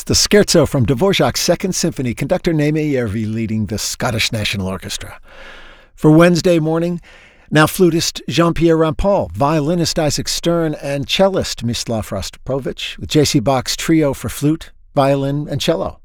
That's the scherzo from Dvorak's Second Symphony, conductor Naime Järvi leading the Scottish National Orchestra. For Wednesday morning, now flutist Jean-Pierre Rampal, violinist Isaac Stern, and cellist Mislav Rostropovich, with J.C. Bach's trio for flute, violin, and cello.